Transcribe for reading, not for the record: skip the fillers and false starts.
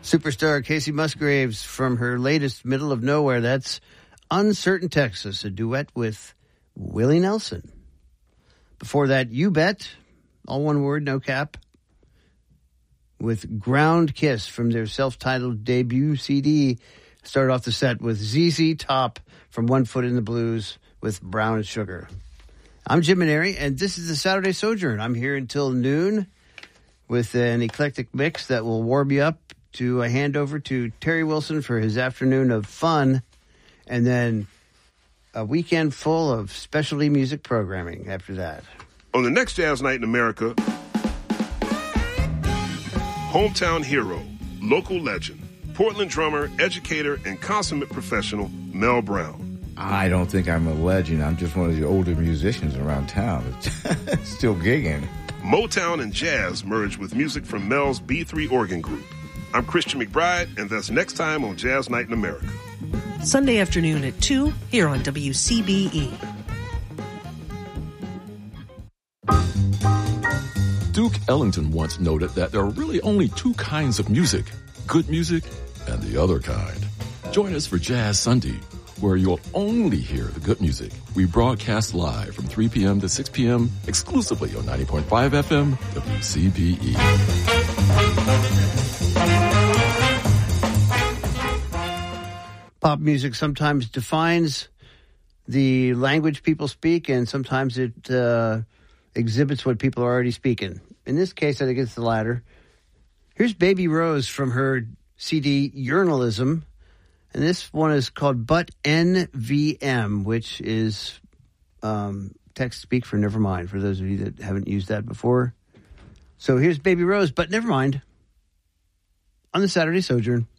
Superstar Casey Musgraves from her latest Middle of Nowhere. That's Uncertain Texas, a duet with Willie Nelson. Before that, You Bet, all one word, no cap, with Ground Kiss from their self-titled debut CD. Started off the set with ZZ Top from One Foot in the Blues with Brown Sugar. I'm Jim Maneri, and this is the Saturday Sojourn. I'm here until noon with an eclectic mix that will warm you up to a handover to Terry Wilson for his afternoon of fun, and then a weekend full of specialty music programming after that. On the next Jazz Night in America, hometown hero, local legend, Portland drummer, educator, and consummate professional, Mel Brown. I don't think I'm a legend. I'm just one of the older musicians around town. Still gigging. Motown and jazz merge with music from Mel's B3 Organ Group. I'm Christian McBride, and that's next time on Jazz Night in America. Sunday afternoon at 2 here on WCBE. Duke Ellington once noted that there are really only two kinds of music, good music and the other kind. Join us for Jazz Sunday, where you'll only hear the good music. We broadcast live from 3 p.m. to 6 p.m. exclusively on 90.5 FM WCBE. Pop music sometimes defines the language people speak, and sometimes it exhibits what people are already speaking. In this case, I think it's the latter. Here's Baby Rose from her CD, Journalism, and this one is called But NVM, which is text speak for Nevermind, for those of you that haven't used that before. So here's Baby Rose, But Nevermind, on the Saturday Sojourn.